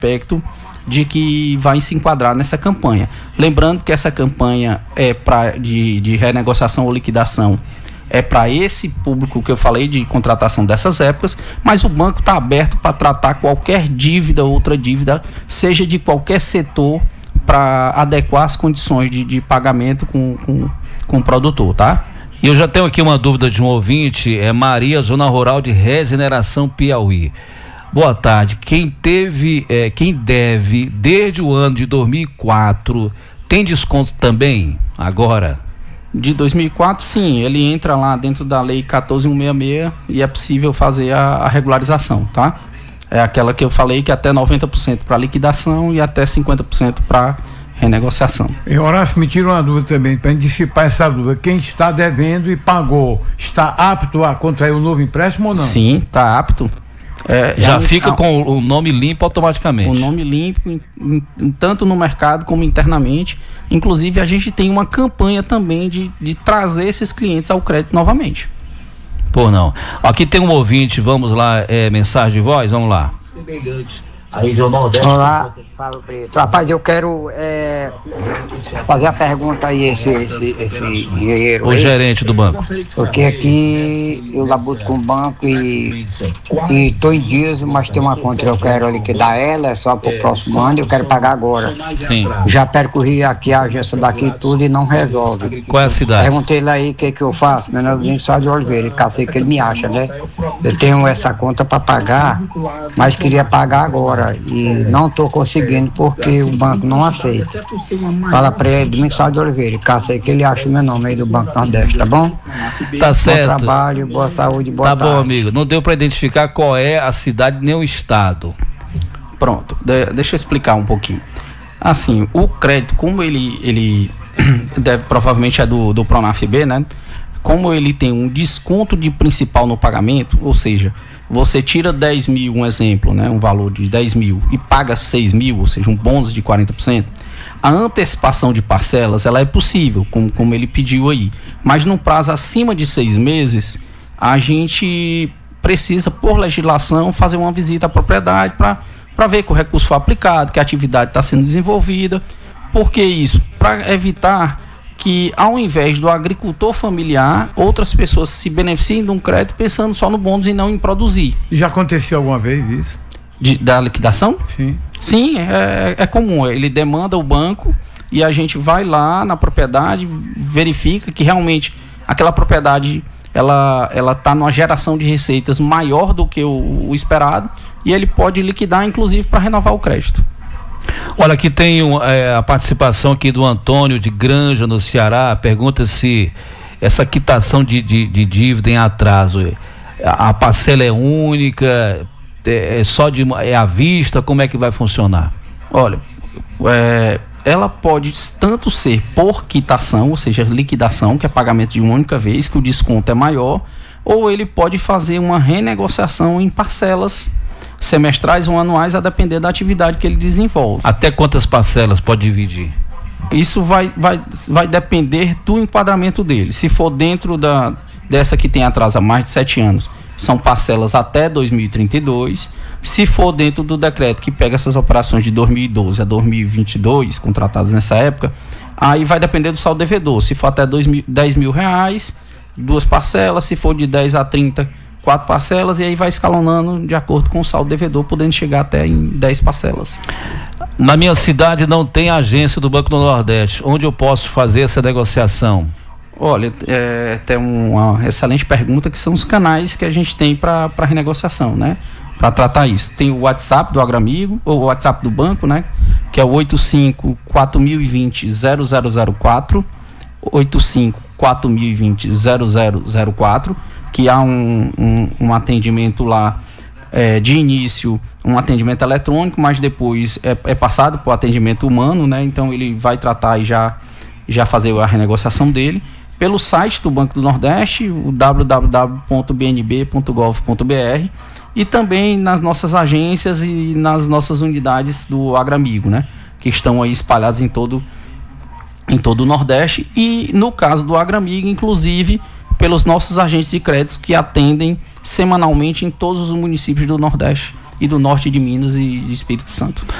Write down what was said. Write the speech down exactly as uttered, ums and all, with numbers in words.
aspecto de que vai se enquadrar nessa campanha. Lembrando que essa campanha é pra, de, de renegociação ou liquidação é para esse público que eu falei de contratação dessas épocas, mas o banco está aberto para tratar qualquer dívida, outra dívida, seja de qualquer setor, para adequar as condições de, de pagamento com, com, com o produtor, tá? E eu já tenho aqui uma dúvida de um ouvinte, é Maria, Zona Rural de Regeneração, Piauí. Boa tarde, quem teve, é, quem deve desde o ano de dois mil e quatro, tem desconto também agora? De dois mil e quatro, sim, ele entra lá dentro da lei quatorze mil cento e sessenta e seis e é possível fazer a, a regularização, tá? É aquela que eu falei que até noventa por cento para liquidação e até cinquenta por cento para renegociação. E Horácio, me tira uma dúvida também, para dissipar essa dúvida. Quem está devendo e pagou, está apto a contrair um novo empréstimo ou não? Sim, está apto. É, Já é um, fica com o nome limpo automaticamente. O nome limpo, em, em, tanto no mercado como internamente. Inclusive, a gente tem uma campanha também de, de trazer esses clientes ao crédito novamente. Por não. Aqui tem um ouvinte, vamos lá, é, mensagem de voz, vamos lá. Olá, Paulo Preto. Rapaz, eu quero é, fazer a pergunta aí, esse, esse, esse engenheiro. O aí, gerente do banco. Porque aqui eu labuto com o banco e estou em dias, mas tem uma conta que eu quero liquidar ela, é só para o próximo ano e eu quero pagar agora. Sim. Já percorri aqui a agência daqui e tudo e não resolve. Qual é a cidade? Perguntei ele aí o que, que eu faço, meu nome é só de Oliveira, e cacei que ele me acha, né? Eu tenho essa conta para pagar, mas queria pagar agora e não estou conseguindo porque o banco não aceita. Fala para ele, Domingos Sá de Oliveira, cacei que ele acha o meu nome aí do Banco Nordeste, tá bom? Tá certo. Bom trabalho, boa saúde, boa tá tarde. Tá bom, amigo. Não deu para identificar qual é a cidade nem o estado. Pronto, de, deixa eu explicar um pouquinho. Assim, o crédito, como ele, ele deve, provavelmente é do, do Pronaf-B, né? Como ele tem um desconto de principal no pagamento, ou seja, você tira dez mil, um exemplo, né, um valor de dez mil e paga seis mil, ou seja, um bônus de quarenta por cento, a antecipação de parcelas, ela é possível, como, como ele pediu aí, mas num prazo acima de seis meses, a gente precisa, por legislação, fazer uma visita à propriedade para ver que o recurso foi aplicado, que a atividade está sendo desenvolvida. Por que isso? Para evitar que, ao invés do agricultor familiar, outras pessoas se beneficiem de um crédito pensando só no bônus e não em produzir. E já aconteceu alguma vez isso? De, da liquidação? Sim. Sim, é, é comum. Ele demanda o banco e a gente vai lá na propriedade, verifica que realmente aquela propriedade ela ela está numa geração de receitas maior do que o, o esperado e ele pode liquidar, inclusive, para renovar o crédito. Olha, aqui tem é, a participação aqui do Antônio de Granja, no Ceará. Pergunta se essa quitação de, de, de dívida em atraso, a, a parcela é única, é, é só de, é à vista, como é que vai funcionar? Olha, é, ela pode tanto ser por quitação, ou seja, liquidação, que é pagamento de uma única vez, que o desconto é maior, ou ele pode fazer uma renegociação em parcelas semestrais ou anuais, a depender da atividade que ele desenvolve. Até quantas parcelas pode dividir? Isso vai, vai, vai depender do enquadramento dele. Se for dentro da, dessa que tem atraso há mais de sete anos, são parcelas até dois mil e trinta e dois. Se for dentro do decreto que pega essas operações de dois mil e doze a dois mil e vinte e dois, contratadas nessa época, aí vai depender do saldo devedor. Se for até dez mil reais, duas parcelas. Se for de dez a trinta, quatro parcelas, e aí vai escalonando de acordo com o saldo devedor, podendo chegar até em dez parcelas. Na minha cidade não tem agência do Banco do Nordeste. Onde eu posso fazer essa negociação? Olha, é, tem uma excelente pergunta, que são os canais que a gente tem para renegociação, né? Para tratar isso. Tem o WhatsApp do Agramigo, ou o WhatsApp do banco, né? Que é o oito cinco quatro zero dois zero zero zero zero quatro, oito cinco quatro zero dois zero zero zero quatro, que há um, um, um atendimento lá, é, de início, um atendimento eletrônico, mas depois é, é passado para o atendimento humano, né? Então ele vai tratar e já, já fazer a renegociação dele. Pelo site do Banco do Nordeste, o w w w ponto b n b ponto gov ponto b r, e também nas nossas agências e nas nossas unidades do Agramigo, né? Que estão aí espalhadas em todo, em todo o Nordeste, e no caso do Agramigo, inclusive, pelos nossos agentes de crédito que atendem semanalmente em todos os municípios do Nordeste e do norte de Minas e de Espírito Santo.